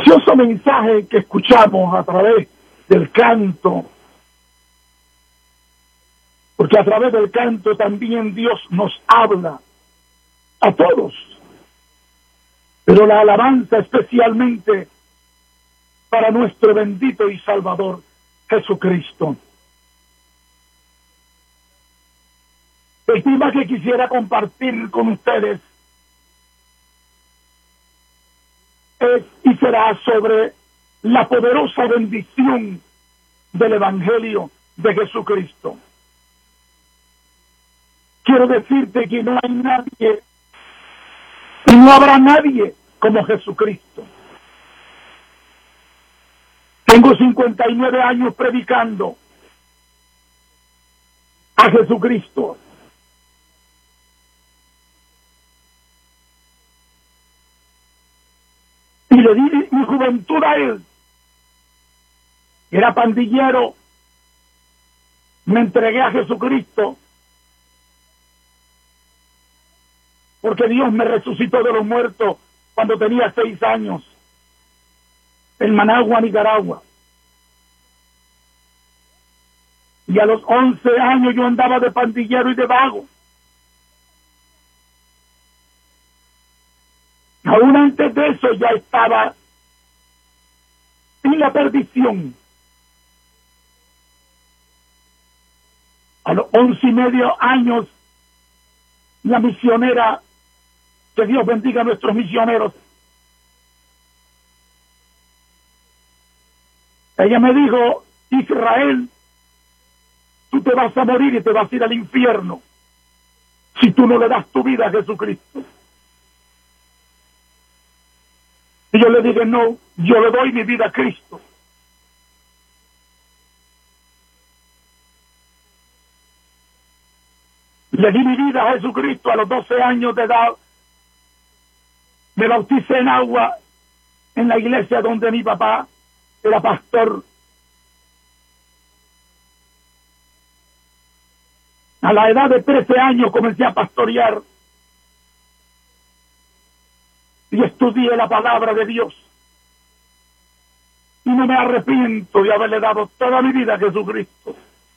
Precioso mensaje que escuchamos a través del canto, porque a través del canto también Dios nos habla a todos, pero la alabanza especialmente para nuestro bendito y Salvador Jesucristo. El tema que quisiera compartir con ustedes es y será sobre la poderosa bendición del Evangelio de Jesucristo. Quiero decirte que no hay nadie y no habrá nadie como Jesucristo. Tengo 59 años predicando a Jesucristo. Y le di mi juventud a él. Era pandillero. Me entregué a Jesucristo porque Dios me resucitó de los muertos cuando tenía 6 años en Managua, Nicaragua. Y a los 11 años yo andaba de pandillero y de vago. Aún antes de eso ya estaba en la perdición. A los 11 y medio años, la misionera, que Dios bendiga a nuestros misioneros, ella me dijo: Israel, tú te vas a morir y te vas a ir al infierno si tú no le das tu vida a Jesucristo. Y yo le dije: no, yo le doy mi vida a Cristo. Le di mi vida a Jesucristo a los 12 años de edad. Me bauticé en agua en la iglesia donde mi papá era pastor. A la edad de 13 años comencé a pastorear y estudié la palabra de Dios. Y no me arrepiento de haberle dado toda mi vida a Jesucristo.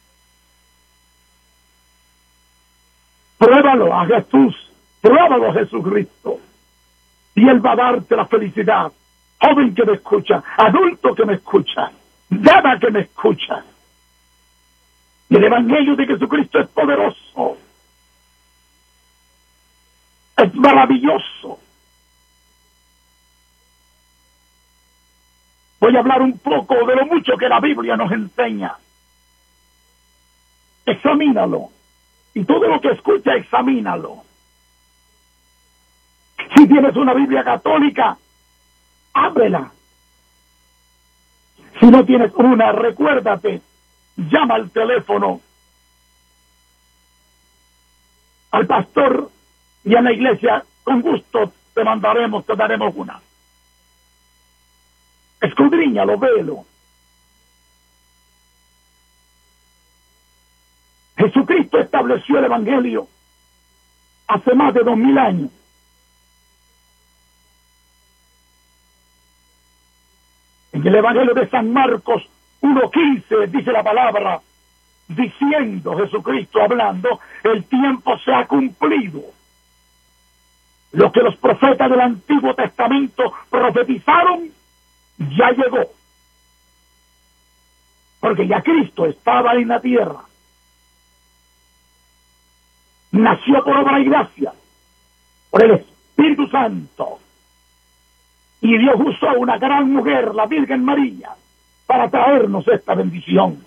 Pruébalo a Jesús, pruébalo a Jesucristo, y Él va a darte la felicidad. Joven que me escucha, adulto que me escucha, dama que me escucha. Y el Evangelio de Jesucristo es poderoso, es maravilloso. Voy a hablar un poco de lo mucho que la Biblia nos enseña. Examínalo. Y todo lo que escucha, examínalo. Si tienes una Biblia católica, ábrela. Si no tienes una, recuérdate, llama al teléfono al pastor y a la iglesia, con gusto te mandaremos, te daremos una. Escudriñalo, velo. Jesucristo estableció el Evangelio hace más de 2000 años. En el Evangelio de San Marcos 1:15 dice la palabra, diciendo Jesucristo hablando: el tiempo se ha cumplido. Lo que los profetas del Antiguo Testamento profetizaron ya llegó. Porque ya Cristo estaba en la tierra. Nació por obra y gracia, por el Espíritu Santo. Y Dios usó a una gran mujer, la Virgen María, para traernos esta bendición.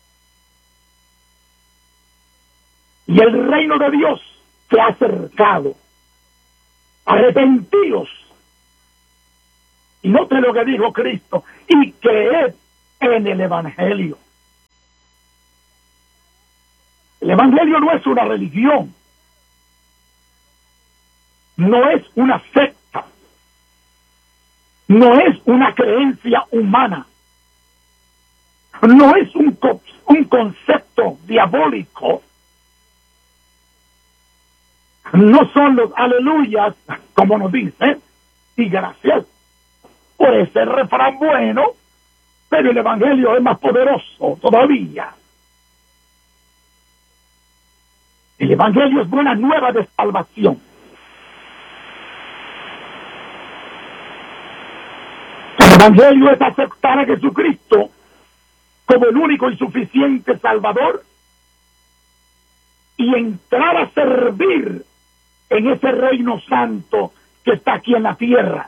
Y el reino de Dios se ha acercado. Arrepentíos. Y note lo que dijo Cristo: y creed en el Evangelio. El Evangelio no es una religión, no es una secta, no es una creencia humana, no es un concepto diabólico, no son los aleluyas, como nos dice, y gracias, por ese refrán bueno, pero el Evangelio es más poderoso todavía. El Evangelio es buena nueva de salvación. El Evangelio es aceptar a Jesucristo como el único y suficiente Salvador y entrar a servir en ese reino santo que está aquí en la tierra.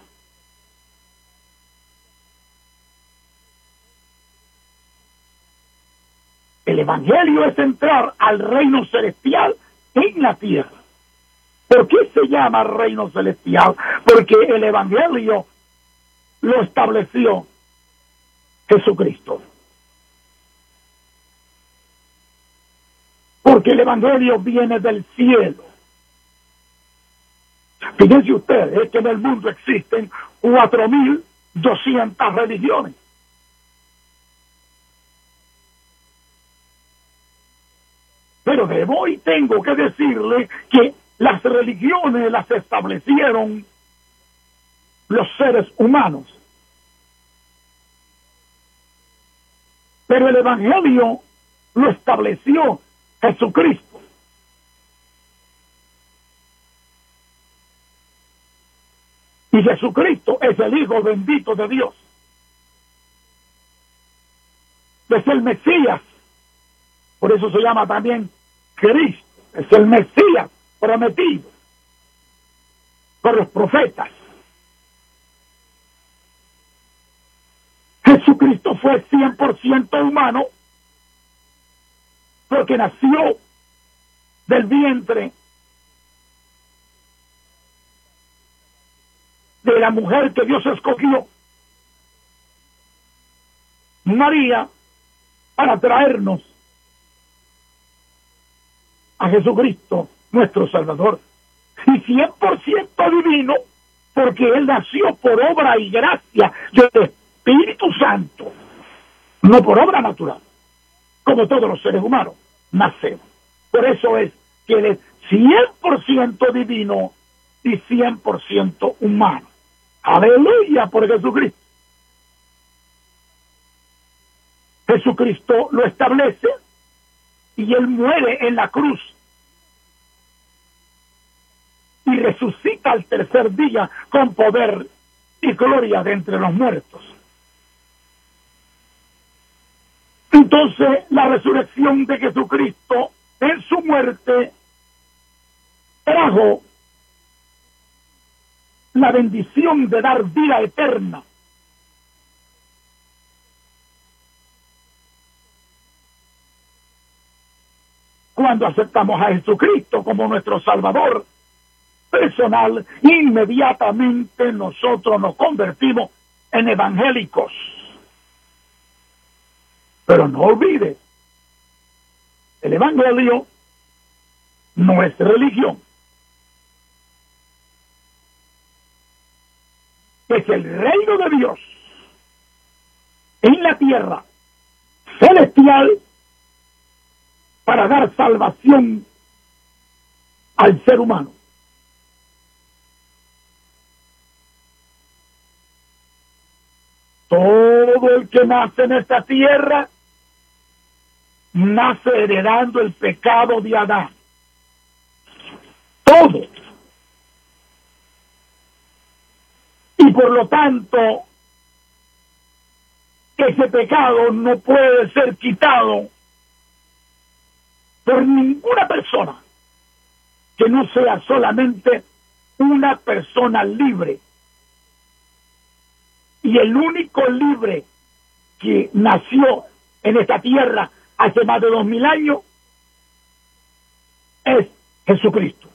El Evangelio es entrar al reino celestial en la tierra. ¿Por qué se llama reino celestial? Porque el Evangelio lo estableció Jesucristo. Porque el Evangelio viene del cielo. Fíjense ustedes que en el mundo existen 4.200 religiones. Pero debo y tengo que decirle que las religiones las establecieron los seres humanos. Pero el Evangelio lo estableció Jesucristo. Y Jesucristo es el Hijo bendito de Dios. Es el Mesías. Por eso se llama también Cristo. Es el Mesías prometido por los profetas. Jesucristo fue 100% humano porque nació del vientre de la mujer que Dios escogió, María, para traernos a Jesucristo, nuestro Salvador. Y 100% divino, porque Él nació por obra y gracia del Espíritu Santo, no por obra natural, como todos los seres humanos nacemos. Por eso es que Él es 100% divino y 100% humano. Aleluya por Jesucristo. Jesucristo lo establece y Él muere en la cruz y resucita al tercer día con poder y gloria de entre los muertos. Entonces, la resurrección de Jesucristo en su muerte trajo la bendición de dar vida eterna. Cuando aceptamos a Jesucristo como nuestro Salvador personal, inmediatamente nosotros nos convertimos en evangélicos. Pero no olvide, el Evangelio no es religión. Es el reino de Dios en la tierra celestial para dar salvación al ser humano. Todo el que nace en esta tierra nace heredando el pecado de Adán. Todo. Y por lo tanto, ese pecado no puede ser quitado por ninguna persona que no sea solamente una persona libre. Y el único libre que nació en esta tierra hace más de 2000 años es Jesucristo.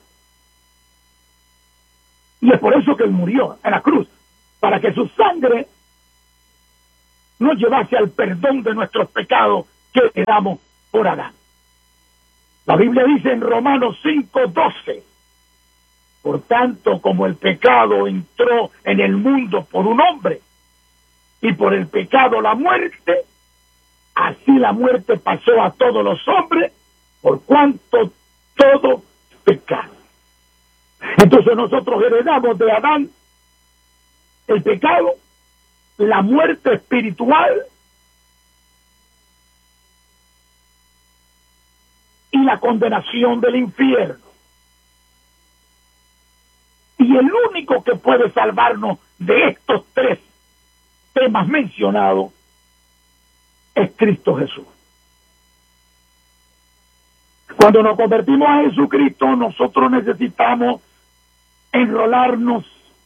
Y es por eso que Él murió en la cruz, para que su sangre nos llevase al perdón de nuestros pecados que heredamos por Adán. La Biblia dice en Romanos 5:12, por tanto, como el pecado entró en el mundo por un hombre, y por el pecado la muerte, así la muerte pasó a todos los hombres, por cuanto todo pecado. Entonces nosotros heredamos de Adán el pecado la muerte espiritual y la condenación del infierno. Y el único que puede salvarnos de estos tres temas mencionados es Cristo Jesús. Cuando nos convertimos a Jesucristo, nosotros necesitamos enrolarnos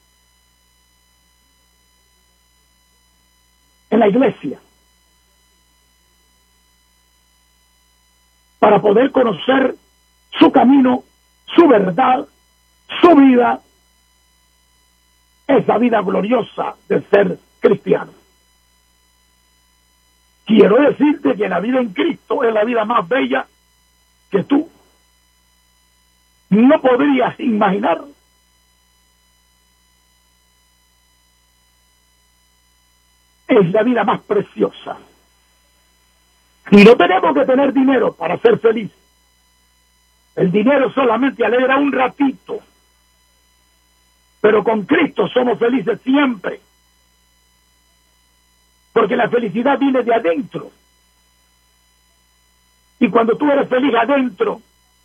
en la iglesia para poder conocer su camino, su verdad, su vida, esa vida gloriosa de ser cristiano. Quiero decirte que la vida en Cristo es la vida más bella que tú no podrías imaginar. Es la vida más preciosa. Y no tenemos que tener dinero para ser feliz. El dinero solamente alegra un ratito. Pero con Cristo somos felices siempre. Porque la felicidad viene de adentro. Y cuando tú eres feliz adentro,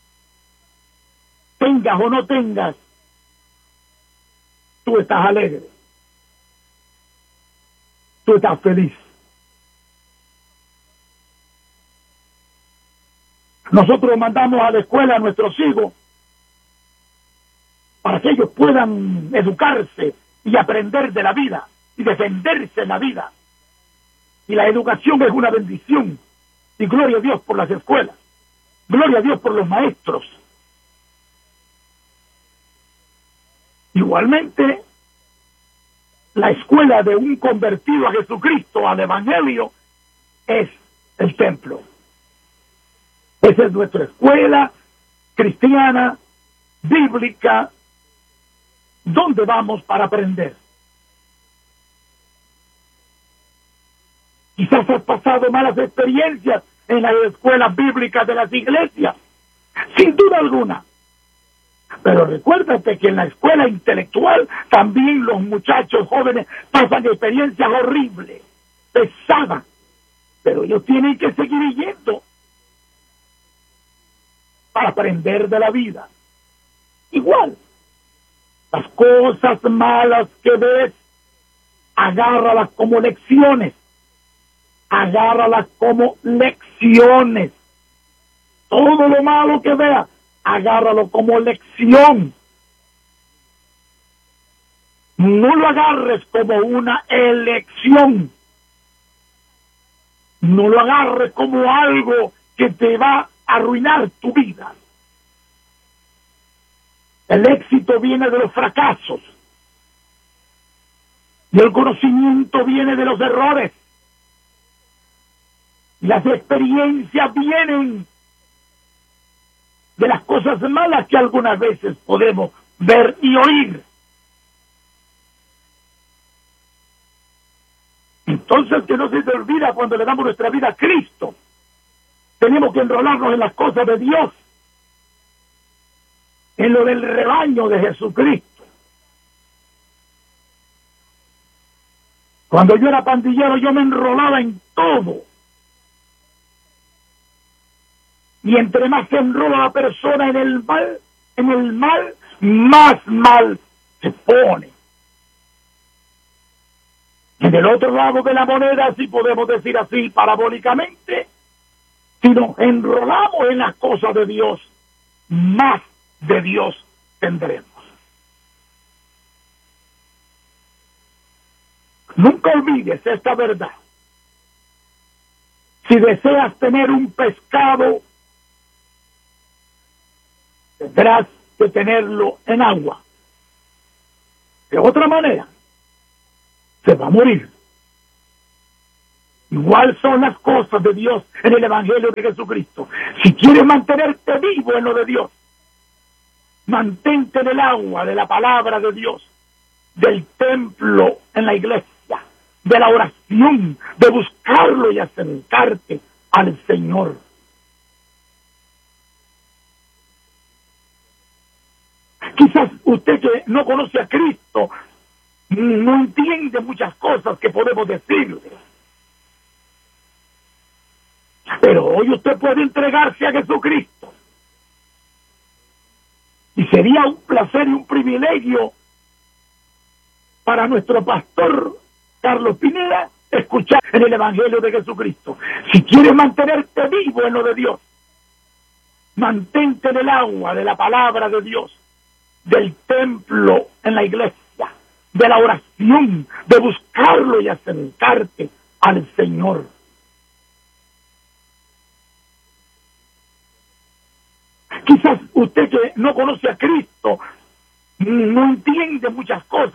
tengas o no tengas, tú estás alegre. Tú estás feliz. Nosotros mandamos a la escuela a nuestros hijos para que ellos puedan educarse y aprender de la vida y defenderse en la vida. Y la educación es una bendición. Y gloria a Dios por las escuelas. Gloria a Dios por los maestros. Igualmente, la escuela de un convertido a Jesucristo, al Evangelio, es el templo. Esa es nuestra escuela cristiana, bíblica, donde vamos para aprender. Quizás has pasado malas experiencias en las escuelas bíblicas de las iglesias, sin duda alguna. Pero recuérdate que en la escuela intelectual también los muchachos jóvenes pasan experiencias horribles, pesadas, pero ellos tienen que seguir yendo para aprender de la vida. Igual, las cosas malas que ves, agárralas como lecciones. Agárralas como lecciones. Todo lo malo que veas, agárralo como lección. No lo agarres como una elección. No lo agarres como algo que te va a arruinar tu vida. El éxito viene de los fracasos. Y el conocimiento viene de los errores. Las experiencias vienen de las cosas malas que algunas veces podemos ver y oír. Entonces, que no se te olvida cuando le damos nuestra vida a Cristo. Tenemos que enrolarnos en las cosas de Dios, en lo del rebaño de Jesucristo. Cuando yo era pandillero, yo me enrolaba en todo. Y entre más se enrola la persona en el mal, más mal se pone. En el otro lado de la moneda, si podemos decir así parabólicamente, si nos enrolamos en las cosas de Dios, más de Dios tendremos. Nunca olvides esta verdad. Si deseas tener un pescado, tendrás que tenerlo en agua. De otra manera, se va a morir. Igual son las cosas de Dios en el Evangelio de Jesucristo. Si quieres mantenerte vivo en lo de Dios, mantente en el agua de la palabra de Dios, del templo en la iglesia, de la oración, de buscarlo y acercarte al Señor. Quizás usted que no conoce a Cristo no entiende muchas cosas que podemos debo decirle. Pero hoy usted puede entregarse a Jesucristo. Y sería un placer y un privilegio para nuestro pastor Carlos Pineda escuchar en el Evangelio de Jesucristo. Si quieres mantenerte vivo en lo de Dios, mantente en el agua de la palabra de Dios, del templo en la iglesia, de la oración, de buscarlo y acercarte al Señor. Quizás usted que no conoce a Cristo no entiende muchas cosas